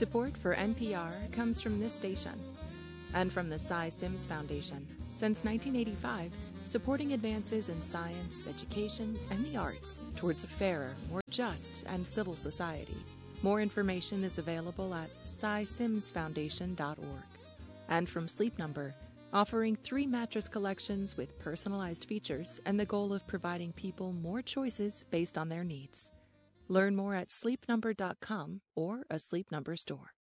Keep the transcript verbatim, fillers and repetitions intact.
Support for N P R comes from this station and from the Cy Sims Foundation. Since nineteen eighty-five, supporting advances in science, education, and the arts towards a fairer, more just, and civil society. More information is available at cy sims foundation dot org. And from Sleep Number, offering three mattress collections with personalized features and the goal of providing people more choices based on their needs. Learn more at sleep number dot com or a Sleep Number store.